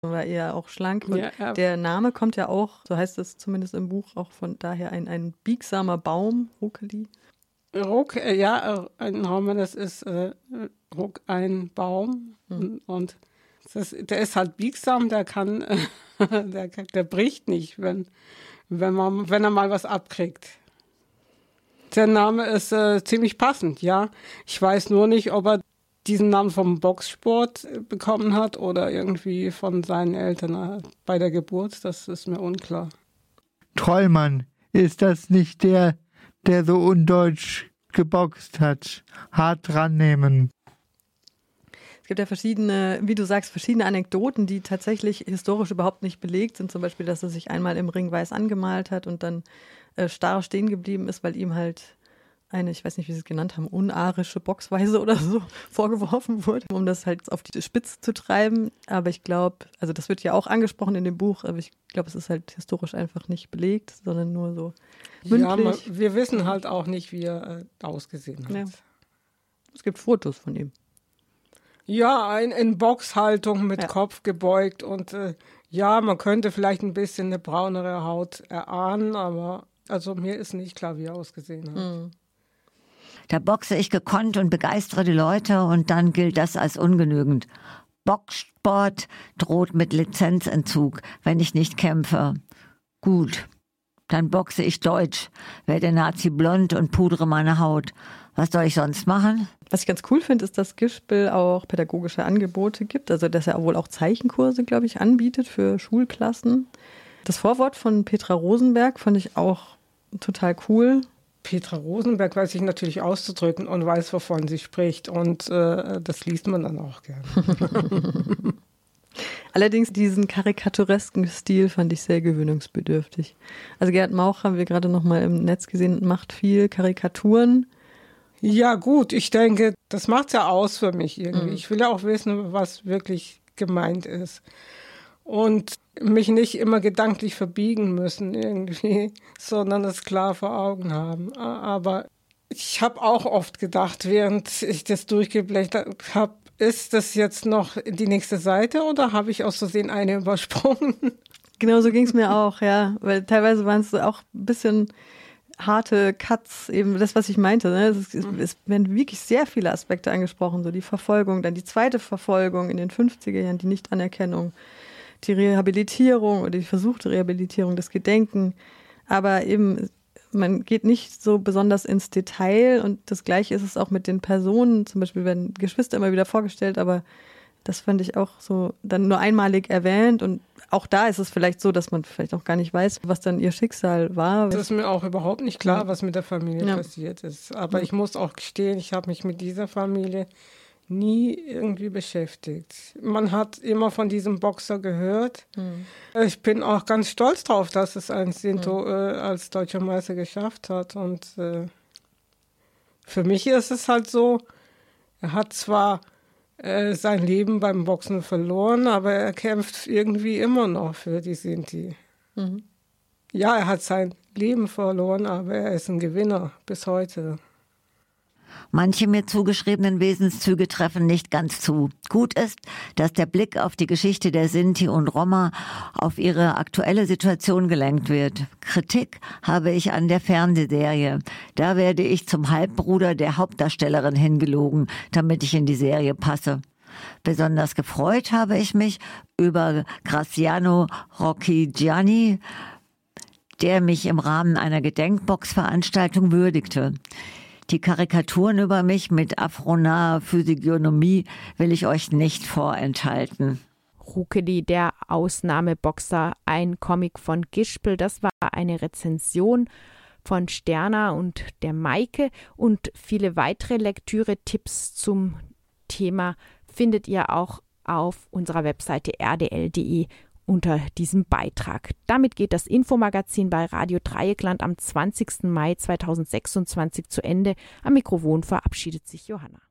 war eher auch schlank. Und ja. der Name kommt ja auch, so heißt es zumindest im Buch, auch von daher ein biegsamer Baum, Ruckeli. Ruck, ja, ein Norman, das ist Ruck, ein Baum. Und der ist halt biegsam, der kann, der bricht nicht, wenn er mal was abkriegt. Der Name ist ziemlich passend, ja. Ich weiß nur nicht, ob er diesen Namen vom Boxsport bekommen hat oder irgendwie von seinen Eltern bei der Geburt. Das ist mir unklar. Trollmann, ist das nicht der so undeutsch geboxt hat? Hart dran nehmen. Es gibt ja verschiedene, wie du sagst, verschiedene Anekdoten, die tatsächlich historisch überhaupt nicht belegt sind. Zum Beispiel, dass er sich einmal im Ring weiß angemalt hat und dann starr stehen geblieben ist, weil ihm halt eine, ich weiß nicht, wie sie es genannt haben, unarische Boxweise oder so vorgeworfen wurde, um das halt auf die Spitze zu treiben. Aber ich glaube, also das wird ja auch angesprochen in dem Buch, aber ich glaube, es ist halt historisch einfach nicht belegt, sondern nur so mündlich. Ja, wir wissen halt auch nicht, wie er ausgesehen hat. Ja. Es gibt Fotos von ihm. Ja, in Boxhaltung mit Kopf gebeugt und man könnte vielleicht ein bisschen eine braunere Haut erahnen, aber also mir ist nicht klar, wie er ausgesehen hat. Mhm. Da boxe ich gekonnt und begeistere die Leute und dann gilt das als ungenügend. Boxsport droht mit Lizenzentzug, wenn ich nicht kämpfe. Gut, dann boxe ich deutsch, werde Nazi blond und pudre meine Haut. Was soll ich sonst machen? Was ich ganz cool finde, ist, dass Gischbel auch pädagogische Angebote gibt. Also, dass er wohl auch Zeichenkurse, glaube ich, anbietet für Schulklassen. Das Vorwort von Petra Rosenberg fand ich auch total cool. Petra Rosenberg weiß sich natürlich auszudrücken und weiß, wovon sie spricht. Und das liest man dann auch gerne. Allerdings diesen karikaturesken Stil fand ich sehr gewöhnungsbedürftig. Also Gerd Mauch haben wir gerade noch mal im Netz gesehen, macht viel Karikaturen. Ja gut, ich denke, das macht's ja aus für mich irgendwie. Ich will ja auch wissen, was wirklich gemeint ist. Und mich nicht immer gedanklich verbiegen müssen irgendwie, sondern es klar vor Augen haben. Aber ich habe auch oft gedacht, während ich das durchgeblättert habe, ist das jetzt noch die nächste Seite oder habe ich aus Versehen eine übersprungen? Genau so ging es mir auch, ja. Weil teilweise waren es auch ein bisschen harte Cuts, eben das, was ich meinte. Ne? Es werden wirklich sehr viele Aspekte angesprochen, so die Verfolgung, dann die zweite Verfolgung in den 50er Jahren, die Nichtanerkennung, die Rehabilitierung oder die versuchte Rehabilitierung, das Gedenken. Aber eben, man geht nicht so besonders ins Detail und das Gleiche ist es auch mit den Personen. Zum Beispiel werden Geschwister immer wieder vorgestellt, aber das fand ich auch so dann nur einmalig erwähnt und auch da ist es vielleicht so, dass man vielleicht auch gar nicht weiß, was dann ihr Schicksal war. Es ist mir auch überhaupt nicht klar, was mit der Familie passiert ist. Aber ich muss auch gestehen, ich habe mich mit dieser Familie nie irgendwie beschäftigt. Man hat immer von diesem Boxer gehört. Ich bin auch ganz stolz drauf, dass es ein Sinto als deutscher Meister geschafft hat. Und für mich ist es halt so, er hat zwar sein Leben beim Boxen verloren, aber er kämpft irgendwie immer noch für die Sinti. Ja, er hat sein Leben verloren, aber er ist ein Gewinner bis heute. Manche mir zugeschriebenen Wesenszüge treffen nicht ganz zu. Gut ist, dass der Blick auf die Geschichte der Sinti und Roma auf ihre aktuelle Situation gelenkt wird. Kritik habe ich an der Fernsehserie. Da werde ich zum Halbbruder der Hauptdarstellerin hingelogen, damit ich in die Serie passe. Besonders gefreut habe ich mich über Graziano Rocchigiani, der mich im Rahmen einer Gedenkboxveranstaltung würdigte. Die Karikaturen über mich mit afronaher Physiognomie will ich euch nicht vorenthalten. Ruckeli, der Ausnahmeboxer, ein Comic von Gischbel, das war eine Rezension von Sterna und der Maike und viele weitere Lektüre-Tipps zum Thema findet ihr auch auf unserer Webseite rdl.de unter diesem Beitrag. Damit geht das Infomagazin bei Radio Dreieckland am 20. Mai 2026 zu Ende. Am Mikrofon verabschiedet sich Johanna.